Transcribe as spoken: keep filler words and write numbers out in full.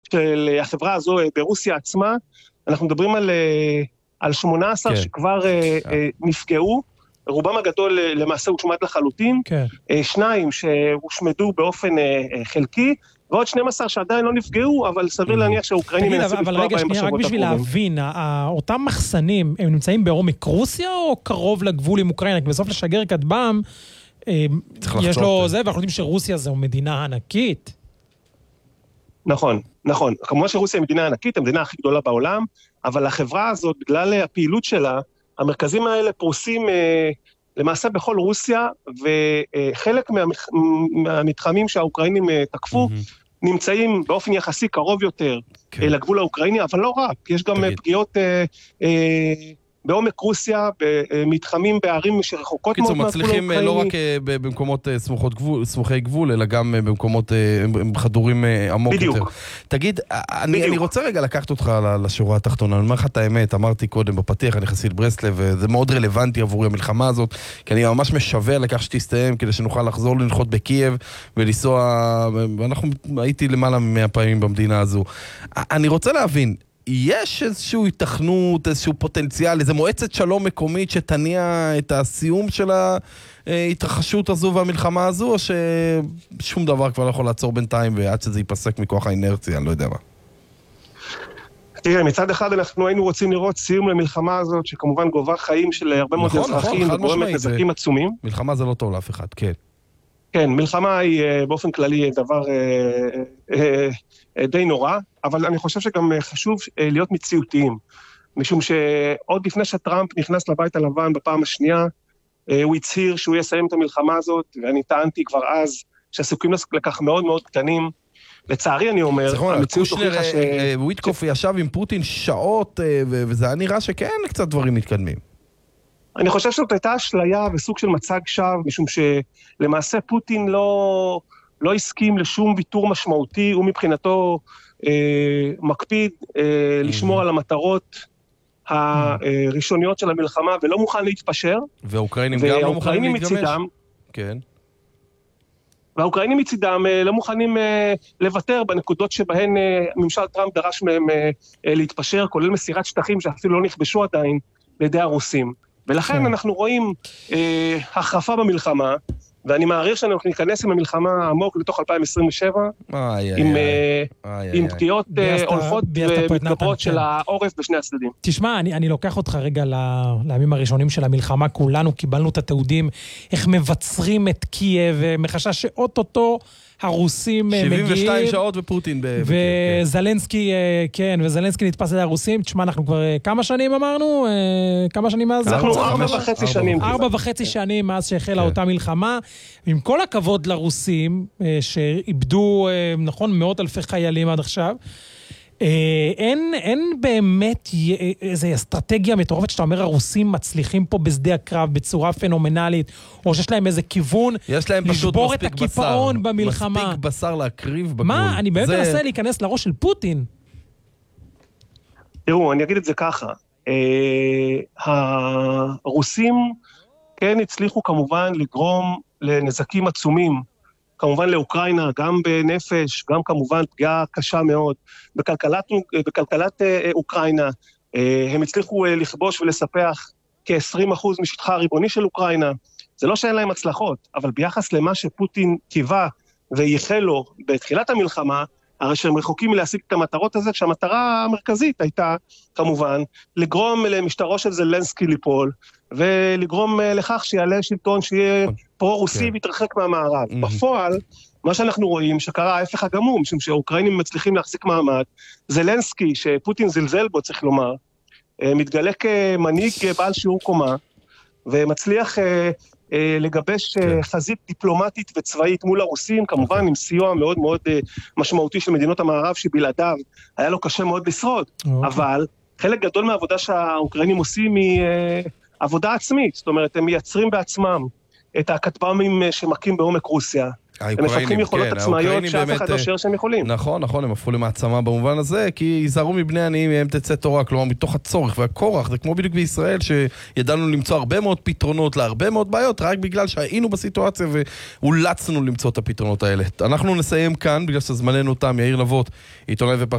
של החברה הזו ברוסיה עצמה, אנחנו מדברים על, על שמונה עשרה כן. שכבר כן. נפגעו, רובם הגדול למעשה הושמד לחלוטין, כן. שניים שהושמדו באופן חלקי, ועוד שנים עשר שעדיין לא נפגעו, אבל סביר להניח שהאוקראינים ינסו לפגוע בהם בשבועות הקרובים. אבל רגע, רק בשביל להבין, אותם מחסנים, הם נמצאים בעומק רוסיה, או קרוב לגבול עם אוקראינה? כי בסוף לשגר כטב"ם, יש לו זה, ואנחנו יודעים שרוסיה זו מדינה ענקית. נכון, נכון. כמובן שרוסיה היא מדינה ענקית, המדינה הכי גדולה בעולם, אבל החברה הזאת, בגלל הפעילות שלה, המרכזים האלה פרוסים למעשה בכל רוסיה, וחלק מהמתחמים שהאוקראינים תקפו, נמצאים באופן יחסי קרוב יותר לגבול האוקראיני, אבל לא רק, יש גם פגיעות בעומק רוסיה, במתחמים בערים שרחוקות מאוד מהגבול האוקראיני. קיצור, מצליחים לא רק במקומות סמוכי גבול, אלא גם במקומות חדורים עמוק יותר. בדיוק. תגיד, אני רוצה רגע לקחת אותך לשורה התחתונה, אני אומר לך את האמת, אמרתי קודם בפתיח, אני חסיד ברסלב, וזה מאוד רלוונטי עבורי המלחמה הזאת, כי אני ממש משווה לכך שתסתיים, כדי שנוכל לחזור לנחות בקייב, ולנסוע, ואנחנו הייתי למעלה ממאה פעמים במדינה הזו. אני רוצה להבין, יש איזושהי התכנות, איזשהו פוטנציאל, איזו מועצת שלום מקומית שתניע את הסיום של ההתרחשות הזו והמלחמה הזו, או ששום דבר כבר לא יכול לעצור בינתיים ועד שזה ייפסק מכוח האינרציה, אני לא יודע מה. תראה, מצד אחד אנחנו היינו רוצים לראות סיום למלחמה הזאת, שכמובן גובה חיים של הרבה מאוד אזרחים, וגורמת נזקים עצומים. מלחמה זה לא טוב לאף אחד, כן. כן, מלחמה היא באופן כללי דבר די נורא, אבל אני חושב שגם חשוב להיות מציאותיים, משום שעוד לפני שטראמפ נכנס לבית הלבן בפעם השנייה, הוא הצהיר שהוא יסיים את המלחמה הזאת, ואני טענתי כבר אז שהסיכויים לכך מאוד מאוד קטנים. לצערי אני אומר, המציאות הוכיחה ש... וויטקוף ישב עם פוטין שעות, וזה היה נראה שכן קצת דברים מתקדמים. אני חושב שזאת הייתה אשליה וסוג של מצג שווא, משום שלמעשה פוטין לא, לא הסכים לשום ויתור משמעותי, הוא מבחינתו אה, מקפיד אה, לשמור על המטרות הראשוניות של המלחמה, ולא מוכן להתפשר. והאוקראינים גם לא מוכנים להתגמש? מצידם, כן. והאוקראינים מצידם לא מוכנים לוותר בנקודות שבהן ממשל טראמפ דרש מהם להתפשר, כולל מסירת שטחים שאפילו לא נכבשו עדיין לידי הרוסים. ולכן אנחנו רואים אה, החרפה במלחמה, ואני מעריך שאנחנו ניכנס עם המלחמה עמוק לתוך אלפיים עשרים ושבע, איי, עם, איי, אה, איי, עם פגיעות אה, הולכות ומתגברות של העורף בשני הצדדים. תשמע, אני, אני לוקח אותך רגע לימים הראשונים של המלחמה, כולנו קיבלנו את התיעודים, איך מבצרים את קייב, מחשש שאוטוטו הרוסים מגיעים. שבעים ושתיים שעות ופוטין. וזלנסקי, כן, וזלנסקי נתפס על הרוסים. תשמע, אנחנו כבר כמה שנים אמרנו? כמה שנים מאז? אנחנו ארבע וחצי שנים. ארבע וחצי שנים מאז שהחלה אותה מלחמה. עם כל הכבוד לרוסים, שאיבדו, נכון, מאות אלפי חיילים עד עכשיו, אין, אין באמת איזו אסטרטגיה מטורפת שאתה אומר הרוסים מצליחים פה בשדה הקרב בצורה פנומנלית, או שיש להם איזה כיוון לשבור את הקיפאון במלחמה. מספיק בשר להקריב בגבול. מה? אני באמת מנסה להיכנס לראש של פוטין. תראו, אני אגיד את זה ככה. הרוסים כן הצליחו כמובן לגרום לנזקים עצומים, כמובן לאוקראינה, גם בנפש, גם כמובן פגיעה קשה מאוד. בכלכלת, בכלכלת אוקראינה, הם הצליחו לכבוש ולספח כ-עשרים אחוז משטחה הריבוני של אוקראינה. זה לא שאין להם הצלחות, אבל ביחס למה שפוטין קיווה וייחל לו בתחילת המלחמה, הרי שהם רחוקים מלהשיג את המטרות הזה, כשהמטרה המרכזית הייתה, כמובן, לגרום למשטרו של זלנסקי ליפול, ולגרום לכך שיעלה שלטון שיהיה פרו-רוסי ויתרחק מהמערב. בפועל, מה שאנחנו רואים שקרה ההפך הגמור, משום שהאוקראינים מצליחים להחזיק מעמד, זלנסקי, שפוטין זלזל בו, צריך לומר, מתגלה כמנהיג בעל שיעור קומה, ומצליח לגבש חזית דיפלומטית וצבאית מול הרוסים, כמובן עם סיוע מאוד מאוד משמעותי של מדינות המערב, שבלעדיו היה לו קשה מאוד לשרוד, אבל חלק גדול מהעבודה שהאוקראינים עושים היא עבודה עצמית, זאת אומרת, הם מייצרים בעצמם את הכטב"מים שמכים בעומק רוסיה. הם מפתחים יכולות עצמאיות שאף אחד לא שואר שהם יכולים. נכון, נכון, הם הפכו למעצמה במובן הזה, כי ייזהרו מבני עניים, הם תצא תורה, כלומר, מתוך הצורך והכורח, זה כמו בדיוק בישראל, שידענו למצוא הרבה מאוד פתרונות להרבה מאוד בעיות, רק בגלל שהיינו בסיטואציה ואולצנו למצוא את הפתרונות האלה. אנחנו נסיים כאן, בגלל שזמננו תם, יאיר לוות, עיתונאי ופרשן,